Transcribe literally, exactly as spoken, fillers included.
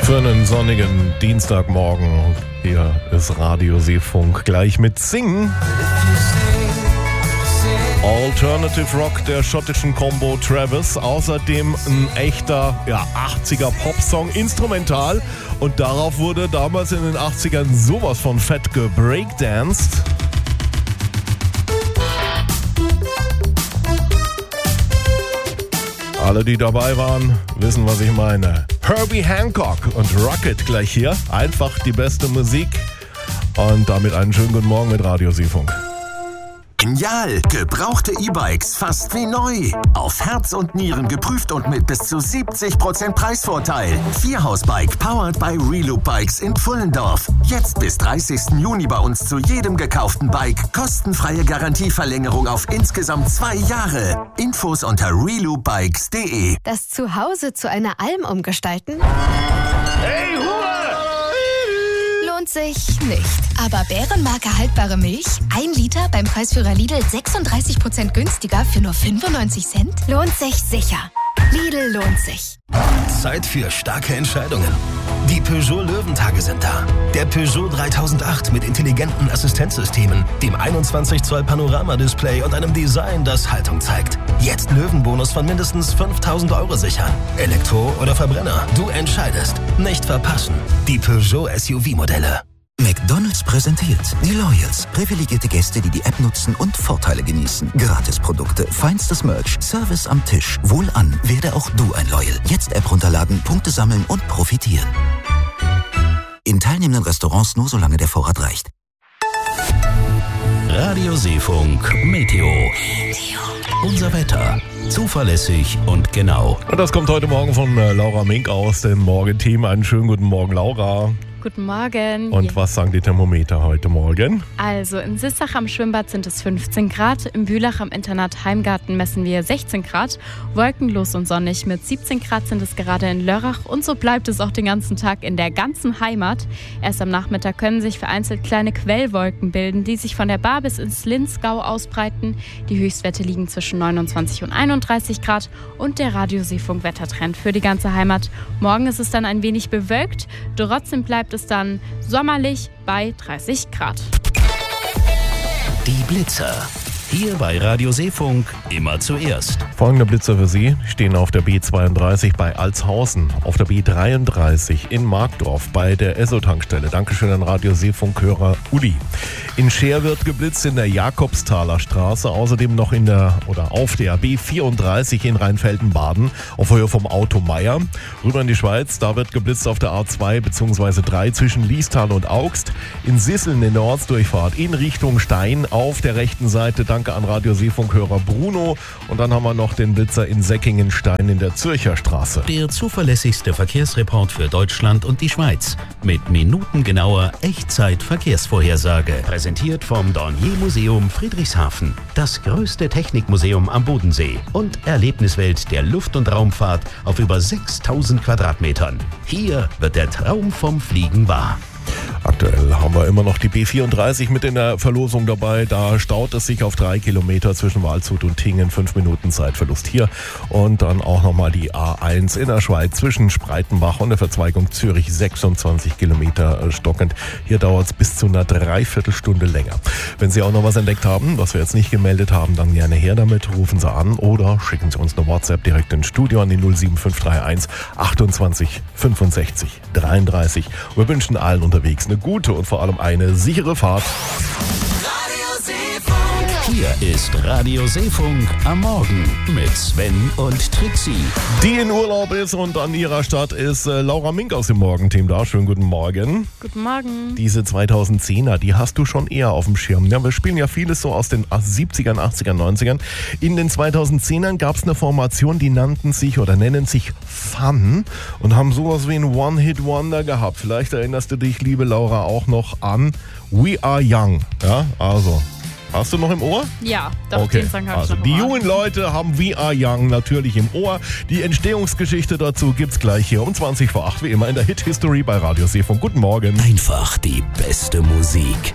Für einen sonnigen Dienstagmorgen. Hier ist Radio Seefunk gleich mit Singen. Alternative Rock der schottischen Combo Travis. Außerdem ein echter ja, achtziger Popsong, instrumental. Und darauf wurde damals in den achtzigern sowas von fett gebreakdanced. Alle, die dabei waren, wissen, was ich meine. Herbie Hancock und Rocket gleich hier. Einfach die beste Musik. Und damit einen schönen guten Morgen mit Radio Seefunk. Genial! Gebrauchte E-Bikes fast wie neu. Auf Herz und Nieren geprüft und mit bis zu siebzig Prozent Preisvorteil. Vierhausbike powered by Reloop Bikes in Pfullendorf. Jetzt bis dreißigsten Juni bei uns zu jedem gekauften Bike. Kostenfreie Garantieverlängerung auf insgesamt zwei Jahre. Infos unter reloop bikes punkt de. Das Zuhause zu einer Alm umgestalten? Hey, Ruhe! Lohnt sich nicht. Aber Bärenmarke haltbare Milch? Ein Liter beim Preisführer Lidl sechsunddreißig Prozent günstiger für nur fünfundneunzig Cent? Lohnt sich sicher. Lidl lohnt sich. Zeit für starke Entscheidungen. Die Peugeot Löwentage sind da. Der Peugeot dreitausendacht mit intelligenten Assistenzsystemen, dem einundzwanzig Zoll Panorama-Display und einem Design, das Haltung zeigt. Jetzt Löwenbonus von mindestens fünftausend Euro sichern. Elektro oder Verbrenner, du entscheidest. Nicht verpassen. Die Peugeot S U V-Modelle. McDonald's präsentiert die Loyals. Privilegierte Gäste, die die App nutzen und Vorteile genießen. Gratisprodukte, feinstes Merch, Service am Tisch. Wohlan, werde auch du ein Loyal. Jetzt App runterladen, Punkte sammeln und profitieren. In teilnehmenden Restaurants nur solange der Vorrat reicht. Radio Seefunk Meteo. Unser Wetter. Zuverlässig und genau. Und das kommt heute Morgen von äh, Laura Mink aus dem Morgenteam. Einen schönen guten Morgen, Laura. Guten Morgen. Und ja. Was sagen die Thermometer heute Morgen? Also in Sissach am Schwimmbad sind es fünfzehn Grad, im Bülach am Internat Heimgarten messen wir sechzehn Grad, wolkenlos und sonnig mit siebzehn Grad sind es gerade in Lörrach und so bleibt es auch den ganzen Tag in der ganzen Heimat. Erst am Nachmittag können sich vereinzelt kleine Quellwolken bilden, die sich von der Bar bis ins Linzgau ausbreiten. Die Höchstwerte liegen zwischen neunundzwanzig und einunddreißig Grad und der Radio Seefunk Wettertrend für die ganze Heimat. Morgen ist es dann ein wenig bewölkt, trotzdem bleibt es dann sommerlich bei dreißig Grad. Die Blitzer. Hier bei Radio Seefunk immer zuerst. Folgende Blitzer für Sie stehen auf der B zweiunddreißig bei Altshausen, auf der B dreiunddreißig in Markdorf bei der Esso-Tankstelle. Dankeschön an Radio Seefunk-Hörer Uli. In Scheer wird geblitzt in der Jakobsthaler Straße, außerdem noch in der oder auf der B vierunddreißig in Rheinfelden-Baden auf Höhe vom Auto Meier. Rüber in die Schweiz, da wird geblitzt auf der A zwei bzw. drei zwischen Liestal und Augst. In Sisseln in der Ortsdurchfahrt in Richtung Stein auf der rechten Seite. Danke an Radio Seefunk-Hörer Bruno. Und dann haben wir noch den Blitzer in Säckingen-Stein in der Zürcher Straße. Der zuverlässigste Verkehrsreport für Deutschland und die Schweiz. Mit minutengenauer Echtzeit-Verkehrsvorhersage. Präsentiert vom Dornier-Museum Friedrichshafen. Das größte Technikmuseum am Bodensee. Und Erlebniswelt der Luft- und Raumfahrt auf über sechstausend Quadratmetern. Hier wird der Traum vom Fliegen wahr. Aktuell haben wir immer noch die B vierunddreißig mit in der Verlosung dabei. Da staut es sich auf drei Kilometer zwischen Waldshut und Tingen. Fünf Minuten Zeitverlust hier. Und dann auch nochmal die A eins in der Schweiz zwischen Spreitenbach und der Verzweigung Zürich. sechsundzwanzig Kilometer stockend. Hier dauert es bis zu einer Dreiviertelstunde länger. Wenn Sie auch noch was entdeckt haben, was wir jetzt nicht gemeldet haben, dann gerne her damit. Rufen Sie an oder schicken Sie uns eine WhatsApp direkt ins Studio an die null sieben fünf drei eins achtundzwanzig fünfundsechzig dreiunddreißig. Wir wünschen allen unterwegs eine gute und vor allem eine sichere Fahrt. Hier ist Radio Seefunk am Morgen mit Sven und Trixie. Die in Urlaub ist und an ihrer Stadt ist äh, Laura Mink aus dem Morgenteam da. Schönen guten Morgen. Guten Morgen. Diese zweitausendzehner, die hast du schon eher auf dem Schirm. Ja, wir spielen ja vieles so aus den siebzigern, achtzigern, neunzigern. In den zweitausendzehnern gab es eine Formation, die nannten sich oder nennen sich Fun und haben sowas wie ein One-Hit-Wonder gehabt. Vielleicht erinnerst du dich, liebe Laura, auch noch an We Are Young. Ja, also... Hast du noch im Ohr? Ja, doch, okay. Den Song habe also ich noch die im Ohr. jungen Leute haben We Are Young natürlich im Ohr. Die Entstehungsgeschichte dazu gibt's gleich hier um zwanzig vor acht, wie immer in der Hit History bei Radio Seefunk. Guten Morgen. Einfach die beste Musik.